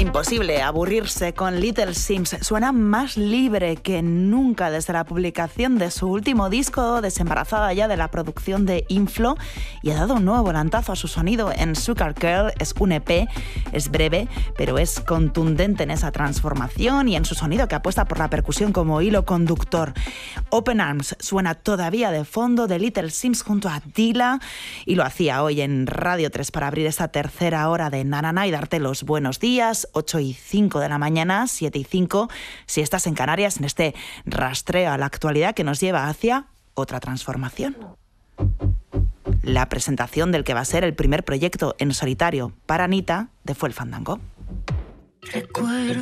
Imposible aburrirse con Little Sims. Suena más libre que nunca desde la publicación de su último disco, desembarazada ya de la producción de Inflo, y ha dado un nuevo volantazo a su sonido en Sugar Girl. Es un EP, es breve, pero es contundente en esa transformación y en su sonido, que apuesta por la percusión como hilo conductor. Open Arms suena todavía de fondo de Little Sims junto a Dilla, y lo hacía hoy en Radio 3 para abrir esta tercera hora de Na Na Na y darte los buenos días. 8:05 de la mañana, 7:05 si estás en Canarias, en este rastreo a la actualidad que nos lleva hacia otra transformación. La presentación del que va a ser el primer proyecto en solitario para Anita de Fue el Fandango. Recuerdo